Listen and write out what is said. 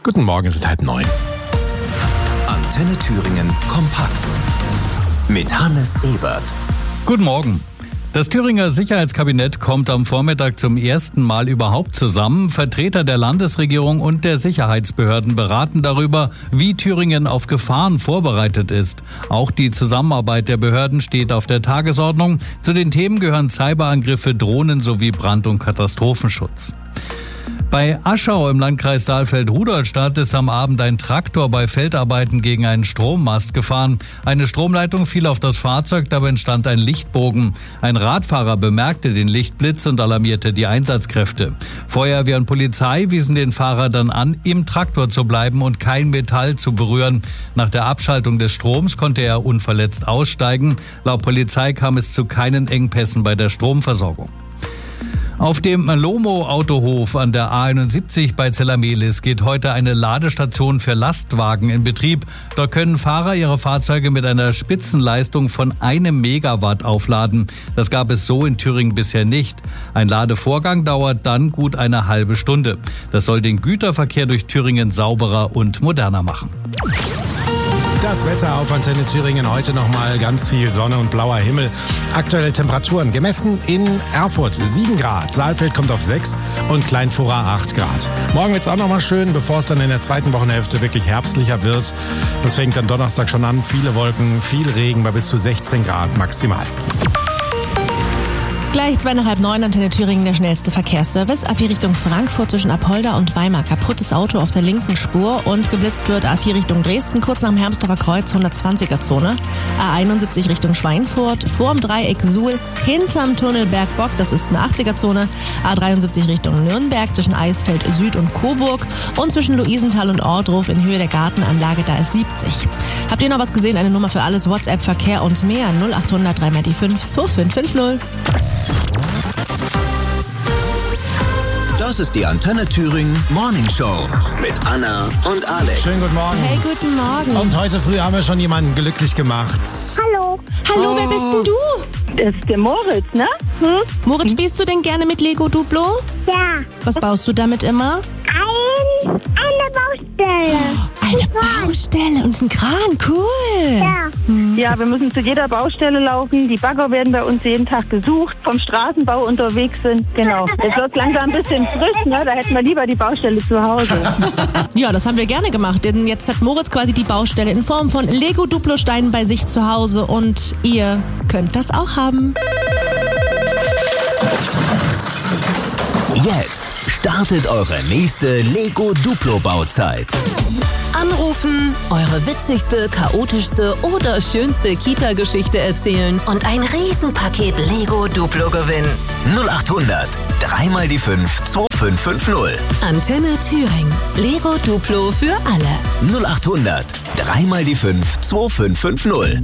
Guten Morgen, es ist 8:30. Antenne Thüringen kompakt mit Hannes Ebert. Guten Morgen. Das Thüringer Sicherheitskabinett kommt am Vormittag zum ersten Mal überhaupt zusammen. Vertreter der Landesregierung und der Sicherheitsbehörden beraten darüber, wie Thüringen auf Gefahren vorbereitet ist. Auch die Zusammenarbeit der Behörden steht auf der Tagesordnung. Zu den Themen gehören Cyberangriffe, Drohnen sowie Brand- und Katastrophenschutz. Bei Aschau im Landkreis Saalfeld-Rudolstadt ist am Abend ein Traktor bei Feldarbeiten gegen einen Strommast gefahren. Eine Stromleitung fiel auf das Fahrzeug, dabei entstand ein Lichtbogen. Ein Radfahrer bemerkte den Lichtblitz und alarmierte die Einsatzkräfte. Feuerwehr und Polizei wiesen den Fahrer dann an, im Traktor zu bleiben und kein Metall zu berühren. Nach der Abschaltung des Stroms konnte er unverletzt aussteigen. Laut Polizei kam es zu keinen Engpässen bei der Stromversorgung. Auf dem Lomo-Autohof an der A71 bei Zellamelis geht heute eine Ladestation für Lastwagen in Betrieb. Dort können Fahrer ihre Fahrzeuge mit einer Spitzenleistung von 1 Megawatt aufladen. Das gab es so in Thüringen bisher nicht. Ein Ladevorgang dauert dann gut eine halbe Stunde. Das soll den Güterverkehr durch Thüringen sauberer und moderner machen. Das Wetter auf Antenne Thüringen, heute nochmal ganz viel Sonne und blauer Himmel. Aktuelle Temperaturen gemessen in Erfurt 7 Grad, Saalfeld kommt auf 6 und Kleinfurra 8 Grad. Morgen wird es auch nochmal schön, bevor es dann in der zweiten Wochenhälfte wirklich herbstlicher wird. Das fängt dann Donnerstag schon an, viele Wolken, viel Regen bei bis zu 16 Grad maximal. Gleich 8:30, Antenne Thüringen, der schnellste Verkehrsservice. A4 Richtung Frankfurt zwischen Apolda und Weimar. Kaputtes Auto auf der linken Spur und geblitzt wird A4 Richtung Dresden, kurz nach dem Hermsdorfer Kreuz, 120er-Zone. A71 Richtung Schweinfurt, vorm Dreieck Suhl, hinterm Tunnel Bergbock, das ist eine 80er-Zone. A73 Richtung Nürnberg, zwischen Eisfeld Süd und Coburg. Und zwischen Luisenthal und Ohrdruf in Höhe der Gartenanlage, da ist 70. Habt ihr noch was gesehen? Eine Nummer für alles, WhatsApp, Verkehr und mehr. 0800 3x5 2550. Das ist die Antenne Thüringen Morning Show mit Anna und Alex. Schönen guten Morgen. Hey, guten Morgen. Und heute früh haben wir schon jemanden glücklich gemacht. Hallo. Hallo, wer bist denn du? Das ist der Moritz, ne? Moritz, spielst du denn gerne mit Lego Duplo? Ja. Was baust du damit immer? Eine Baustelle. Eine Baustelle und ein Kran, cool. Ja. Ja, wir müssen zu jeder Baustelle laufen. Die Bagger werden bei uns jeden Tag besucht, vom Straßenbau unterwegs sind. Genau. Es wird langsam ein bisschen frisch, ne? Da hätten wir lieber die Baustelle zu Hause. Ja, das haben wir gerne gemacht, denn jetzt hat Moritz quasi die Baustelle in Form von Lego Duplo-Steinen bei sich zu Hause und ihr könnt das auch haben. Jetzt startet eure nächste Lego Duplo Bauzeit. Anrufen, eure witzigste, chaotischste oder schönste Kita-Geschichte erzählen und ein Riesenpaket Lego Duplo gewinnen. 0800 3 die 5 2550. Antenne Thüringen. Lego Duplo für alle. 0800 3 die 5 2550.